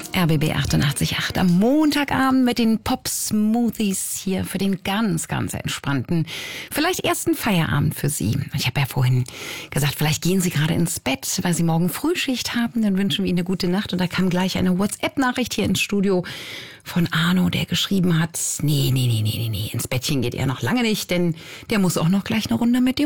RBB 88.8 am Montagabend mit den Pop-Smoothies hier für den ganz, ganz entspannten, vielleicht ersten Feierabend für Sie. Ich habe ja vorhin gesagt, vielleicht gehen Sie gerade ins Bett, weil Sie morgen Frühschicht haben. Dann wünschen wir Ihnen eine gute Nacht. Und da kam gleich eine WhatsApp-Nachricht hier ins Studio von Arno, der geschrieben hat, nee, ins Bettchen geht er noch lange nicht, denn der muss auch noch gleich eine Runde mit dem